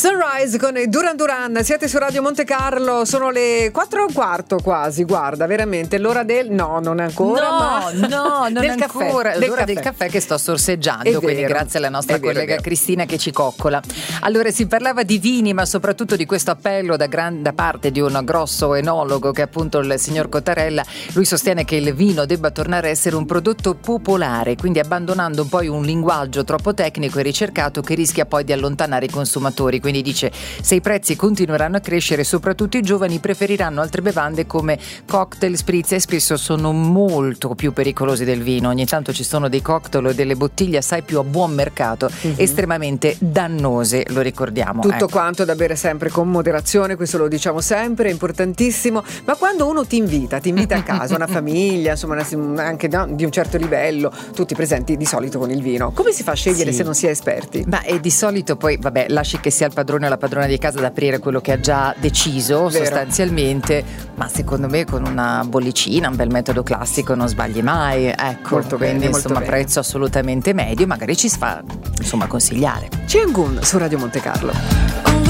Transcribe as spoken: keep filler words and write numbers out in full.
Sunrise con i Duran Duran, siete su Radio Monte Carlo, sono le quattro e un quarto quasi, guarda, veramente l'ora del... no, non è ancora, no, ma... no, non del ancora, caffè, l'ora del caffè. del caffè che sto sorseggiando, È quindi vero, grazie alla nostra è vero, collega è vero. Cristina che ci coccola. Allora, si parlava di vini, ma soprattutto di questo appello da, gran, da parte di un grosso enologo che è appunto il signor Cottarella. Lui sostiene che il vino debba tornare a essere un prodotto popolare, quindi abbandonando poi un linguaggio troppo tecnico e ricercato che rischia poi di allontanare i consumatori. Quindi dice: se i prezzi continueranno a crescere, soprattutto i giovani preferiranno altre bevande come cocktail, spritz, e spesso sono molto più pericolosi del vino. Ogni tanto ci sono dei cocktail o delle bottiglie assai più a buon mercato, mm-hmm. estremamente dannose, lo ricordiamo. Tutto ecco. quanto da bere sempre con moderazione, questo lo diciamo sempre, è importantissimo. Ma quando uno ti invita, ti invita a casa, una famiglia, insomma anche di un certo livello, tutti presenti di solito con il vino, come si fa a scegliere sì. se non si è esperti? Ma e di solito poi, vabbè, lasci che sia il padrone o la padrona di casa ad aprire quello che ha già deciso, vero, sostanzialmente, ma secondo me con una bollicina, un bel metodo classico, non sbagli mai, ecco. Molto quindi bene, insomma molto bene. Prezzo assolutamente medio, magari ci si fa insomma consigliare. Ciangun su Radio Monte Carlo.